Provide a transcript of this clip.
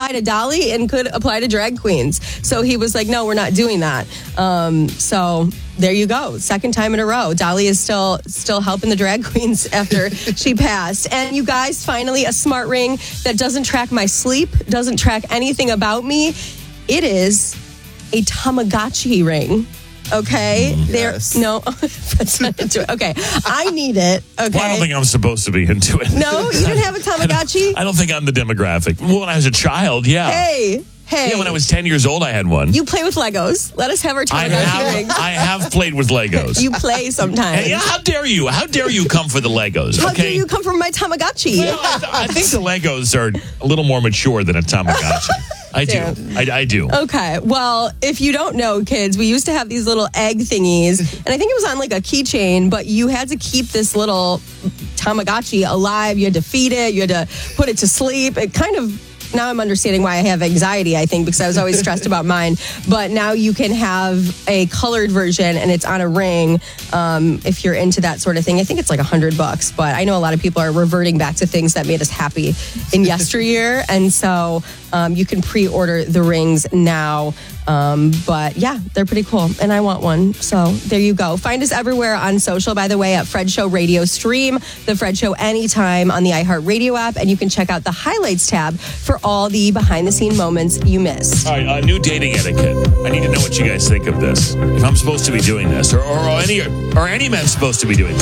apply to Dolly and could apply to drag queens. So he was like, no, we're not doing that. So there you go. Second time in a row. Dolly is still helping the drag queens after she passed. And you guys, finally, a smart ring that doesn't track my sleep, doesn't track anything about me. It is a Tamagotchi ring. Okay, Yes. No, that's not into it. Okay, I need it. Okay, Well, I don't think I'm supposed to be into it. no, you didn't have a Tamagotchi. I don't think I'm the demographic. Well, when I was a child, yeah. Hey, Yeah, when I was 10 years old, I had one. you play with Legos. Let us have our Tamagotchi rings. I have played with Legos. You play sometimes. Hey, how dare you? How dare you come for the Legos? How Okay. do you come from my Tamagotchi? Well, I think the Legos are a little more mature than a Tamagotchi. I do. I do. Okay, well, if you don't know, kids, we used to have these little egg thingies, and I think it was on like a keychain, but you had to keep this little Tamagotchi alive. You had to feed it. You had to put it to sleep. It kind of... Now I'm understanding why I have anxiety, I think, because I was always stressed about mine. But now you can have a colored version, and it's on a ring if you're into that sort of thing. I think it's like $100, but I know a lot of people are reverting back to things that made us happy in yesteryear. And so you can pre-order the rings now. But yeah, they're pretty cool, and I want one. So there you go. Find us everywhere on social, by the way, at Fred Show Radio Stream, The Fred Show anytime on the iHeartRadio app, and you can check out the highlights tab for all the behind-the-scene moments you missed. All right, new dating etiquette. I need to know what you guys think of this. If I'm supposed to be doing this, or any men supposed to be doing this.